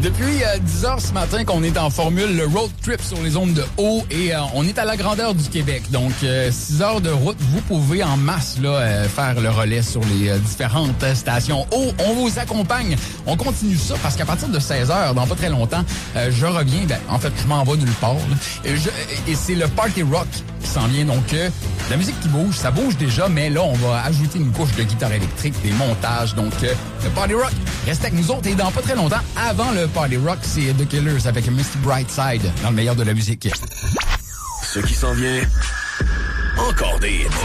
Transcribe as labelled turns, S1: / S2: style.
S1: Depuis 10 heures ce matin qu'on est en formule le road trip sur les zones de haut et on est à la grandeur du Québec. Donc 6 heures de route, vous pouvez en masse là faire le relais sur les différentes stations haut. On vous accompagne. On continue ça parce qu'à partir de 16 heures, dans pas très longtemps, je reviens. En fait, je m'en vais nulle part. Et c'est le party rock qui s'en vient. Donc la musique qui bouge, ça bouge déjà, mais là on va ajouter une couche de guitare électrique, des montages. Donc le party rock, restez avec nous autres et dans pas très longtemps, avant le party rock, c'est The Killers avec Misty Brightside dans le meilleur de la musique.
S2: Ce qui s'en vient, encore des hits.